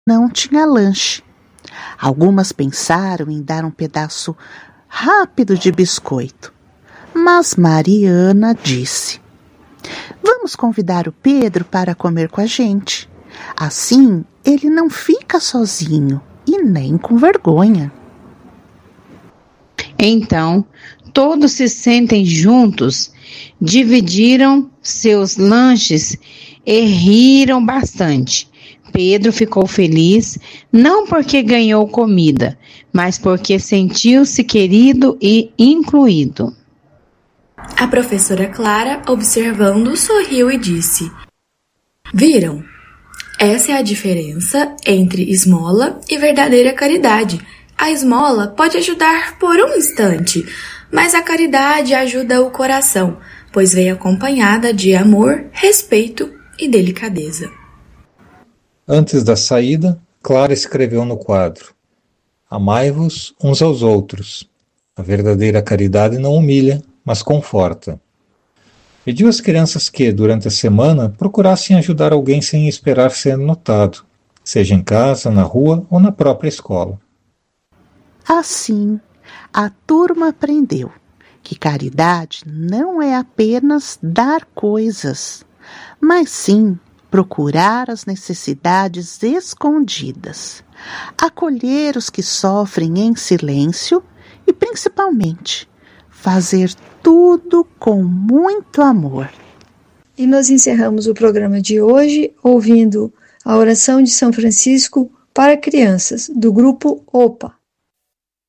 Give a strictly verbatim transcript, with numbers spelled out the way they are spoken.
não tinha lanche. Algumas pensaram em dar um pedaço rápido de biscoito, mas Mariana disse: vamos convidar o Pedro para comer com a gente. Assim, ele não fica sozinho e nem com vergonha. Então, todos se sentem juntos, dividiram seus lanches e riram bastante. Pedro ficou feliz, não porque ganhou comida, mas porque sentiu-se querido e incluído. A professora Clara, observando, sorriu e disse: viram? Essa é a diferença entre esmola e verdadeira caridade. A esmola pode ajudar por um instante, mas a caridade ajuda o coração, pois vem acompanhada de amor, respeito e delicadeza. Antes da saída, Clara escreveu no quadro: amai-vos uns aos outros. A verdadeira caridade não humilha, mas conforta. Pediu às crianças que, durante a semana, procurassem ajudar alguém sem esperar ser notado, seja em casa, na rua ou na própria escola. Assim, a turma aprendeu que caridade não é apenas dar coisas, mas sim procurar as necessidades escondidas, acolher os que sofrem em silêncio e, principalmente, fazer tudo com muito amor. E nós encerramos o programa de hoje ouvindo a oração de São Francisco para crianças, do grupo OPA.